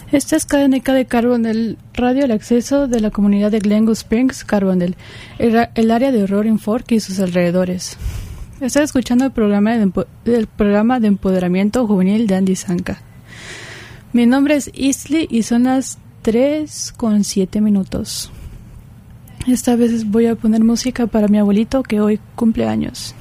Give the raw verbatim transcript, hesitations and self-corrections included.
Esta es Cadenica de Carbondale, radio al acceso de la comunidad de Glenwood Springs, Carbondale, el, el área de Roaring Fork y sus alrededores. Está escuchando el programa de, el programa de empoderamiento juvenil de Andy Zanca. Mi nombre es Isley y son las tres con siete minutos. Esta vez voy a poner música para mi abuelito que hoy cumple años.